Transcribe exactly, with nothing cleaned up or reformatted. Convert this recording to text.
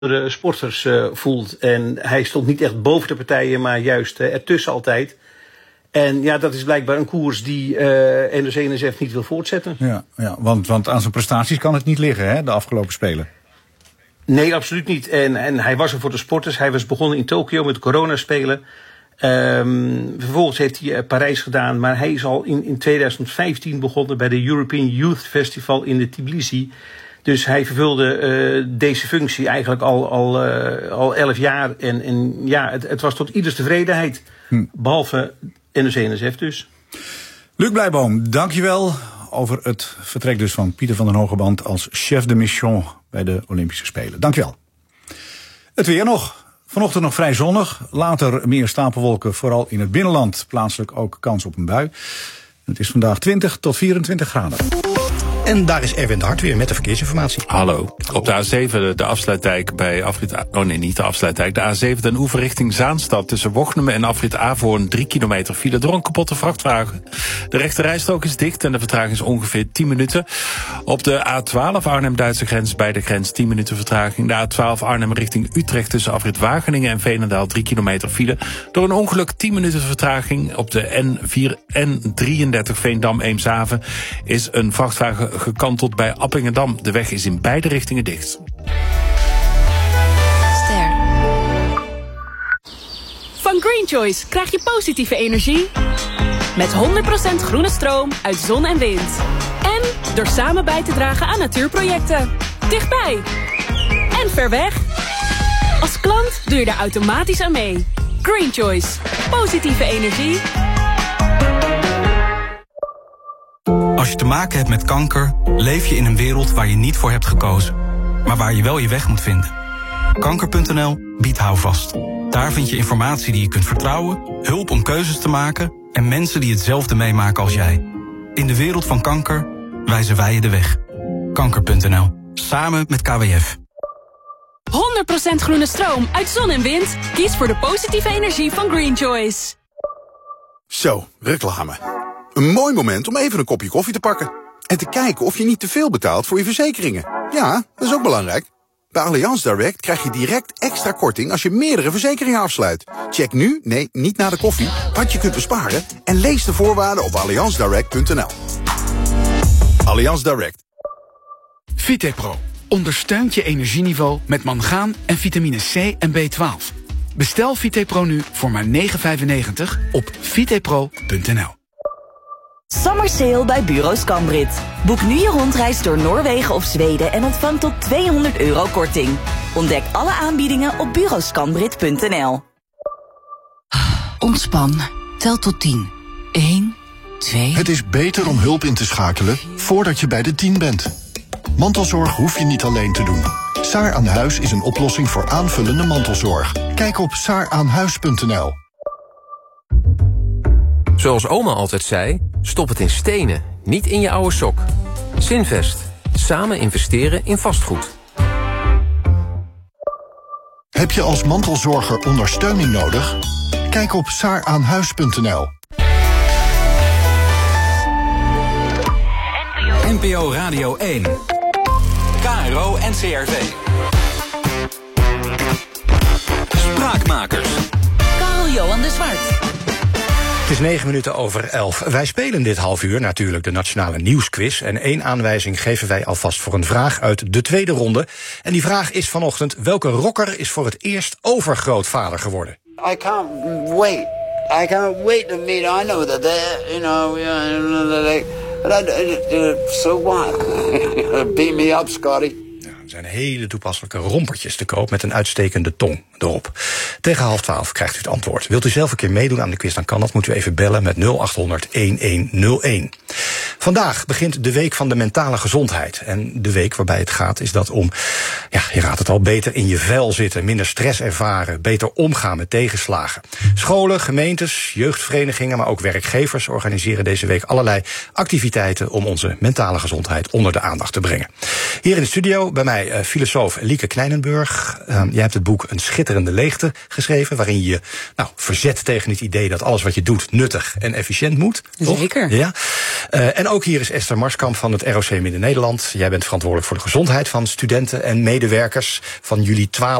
de sporters uh, voelt. En hij stond niet echt boven de partijen, maar juist uh, ertussen altijd. En ja, dat is blijkbaar een koers die uh, N O C N S F niet wil voortzetten. Ja, ja want, want aan zijn prestaties kan het niet liggen, hè, de afgelopen Spelen. Nee, absoluut niet. En, en hij was er voor de sporters. Hij was begonnen in Tokio met de coronaspelen. Um, vervolgens heeft hij uh, Parijs gedaan. Maar hij is al in, in twintig vijftien begonnen bij de European Youth Festival in de Tbilisi. Dus hij vervulde uh, deze functie eigenlijk al, al, uh, al elf jaar. En, en ja, het, het was tot ieders tevredenheid. Hm. Behalve N O C N S F dus. Luc Blijboom, dankjewel over het vertrek dus van Pieter van den Hogeband als chef de mission bij de Olympische Spelen. Dankjewel. Het weer nog. Vanochtend nog vrij zonnig. Later meer stapelwolken, vooral in het binnenland. Plaatselijk ook kans op een bui. Het is vandaag twintig tot vierentwintig graden. En daar is Erwin de Hart weer met de verkeersinformatie. Hallo. Op de A zeven, de afsluitdijk bij afrit... Oh nee, niet de afsluitdijk. De A zeven den Oever richting Zaanstad. Tussen Wochnum en afrit Averhoorn drie kilometer file door een kapotte vrachtwagen. De rechterrijstrook is dicht en de vertraging is ongeveer tien minuten. Op de A twaalf Arnhem-Duitse grens bij de grens tien minuten vertraging. De A twaalf Arnhem richting Utrecht tussen afrit Wageningen en Veenendaal drie kilometer file. Door een ongeluk tien minuten vertraging. Op de N vier, N drieëndertig Veendam-Eemshaven is een vrachtwagen gekanteld bij Appingedam. De weg is in beide richtingen dicht. Ster. Van Green Choice krijg je positieve energie met honderd procent groene stroom uit zon en wind. En door samen bij te dragen aan natuurprojecten. Dichtbij en ver weg. Als klant doe je er automatisch aan mee. Green Choice. Positieve energie. Als je te maken hebt met kanker, leef je in een wereld waar je niet voor hebt gekozen, maar waar je wel je weg moet vinden. Kanker punt n l biedt houvast. Daar vind je informatie die je kunt vertrouwen, hulp om keuzes te maken en mensen die hetzelfde meemaken als jij. In de wereld van kanker wijzen wij je de weg. Kanker punt n l. Samen met K W F. honderd procent groene stroom uit zon en wind. Kies voor de positieve energie van Green Choice. Zo, reclame. Een mooi moment om even een kopje koffie te pakken. En te kijken of je niet te veel betaalt voor je verzekeringen. Ja, dat is ook belangrijk. Bij Allianz Direct krijg je direct extra korting als je meerdere verzekeringen afsluit. Check nu, nee, niet na de koffie, wat je kunt besparen en lees de voorwaarden op allianz direct punt n l. Allianz Direct. Vitepro ondersteunt je energieniveau met mangaan en vitamine C en B twaalf. Bestel Vitepro nu voor maar negen vijfennegentig op vitepro punt n l. Summer Sale bij Bureau Scambrit. Boek nu je rondreis door Noorwegen of Zweden en ontvang tot tweehonderd euro korting. Ontdek alle aanbiedingen op bureau scambrit punt n l. Ontspan. Tel tot tien. één, twee... Het is beter om hulp in te schakelen voordat je bij de tien bent. Mantelzorg hoef je niet alleen te doen. Saar aan Huis is een oplossing voor aanvullende mantelzorg. Kijk op saar aan huis punt n l. Zoals oma altijd zei, stop het in stenen, niet in je oude sok. Zinvest. Samen investeren in vastgoed. Heb je als mantelzorger ondersteuning nodig? Kijk op saar aan huis punt n l. N P O Radio één. K R O N C R V. Spraakmakers. Karel-Johan de Zwart. Het is negen minuten over elf. Wij spelen dit half uur natuurlijk de Nationale Nieuwsquiz. En één aanwijzing geven wij alvast voor een vraag uit de tweede ronde. En die vraag is vanochtend: welke rocker is voor het eerst overgrootvader geworden? I can't wait. I can't wait to meet. I know that they, you know, but I, so what? Beat me up, Scotty. Er zijn hele toepasselijke rompertjes te koop met een uitstekende tong erop. Tegen half twaalf krijgt u het antwoord. Wilt u zelf een keer meedoen aan de quiz, dan kan dat. Moet u even bellen met nul acht honderd elf nul een. Vandaag begint de week van de mentale gezondheid. En de week waarbij het gaat is dat om, ja, je raadt het al, beter in je vel zitten, minder stress ervaren, beter omgaan met tegenslagen. Scholen, gemeentes, jeugdverenigingen, maar ook werkgevers organiseren deze week allerlei activiteiten om onze mentale gezondheid onder de aandacht te brengen. Hier in de studio bij mij bij uh, filosoof Lieke Kleinenburg. Uh, jij hebt het boek Een schitterende leegte geschreven, waarin je nou, verzet tegen het idee dat alles wat je doet nuttig en efficiënt moet. Zeker. Toch? Ja. Uh, en ook hier is Esther Marskamp van het R O C Midden-Nederland. Jij bent verantwoordelijk voor de gezondheid van studenten en medewerkers van jullie twaalf